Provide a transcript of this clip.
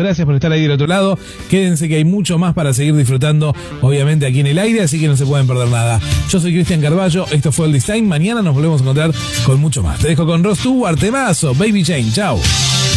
gracias por estar ahí del otro lado. Quédense que hay mucho más para seguir disfrutando, obviamente, aquí en el aire, así que no se pueden perder nada. Yo soy Cristian Carballo, esto fue el Design. Mañana nos volvemos a encontrar con mucho más. Te dejo con Rod Stewart, temazo, Baby Jane. Chao.